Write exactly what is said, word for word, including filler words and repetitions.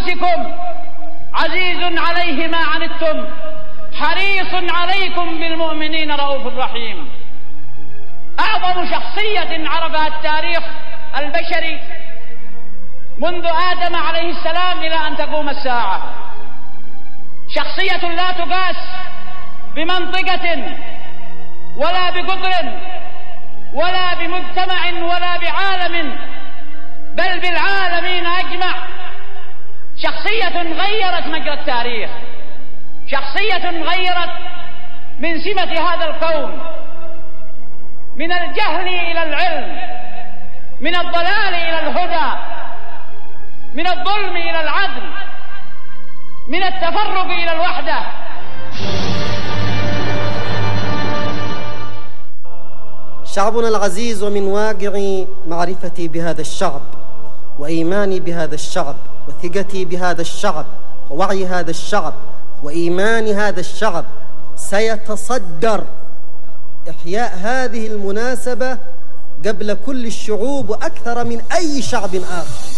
أنفسكم عزيز عليه ما عنتم حريص عليكم بالمؤمنين رؤوف رحيم. أعظم شخصية عرفها التاريخ البشري منذ آدم عليه السلام إلى أن تقوم الساعة، شخصية لا تقاس بمنطقة ولا بقطر ولا بمجتمع ولا بعالم، بل بالعالمين أجمع. شخصية غيرت مجرى التاريخ، شخصية غيرت من سمة هذا الكون، من الجهل إلى العلم، من الضلال إلى الهدى، من الظلم إلى العدل، من التفرق إلى الوحدة. شعبنا العزيز، ومن واقع معرفتي بهذا الشعب وإيماني بهذا الشعب وثقتي بهذا الشعب ووعي هذا الشعب وإيمان هذا الشعب، سيتصدر إحياء هذه المناسبة قبل كل الشعوب وأكثر من أي شعب آخر.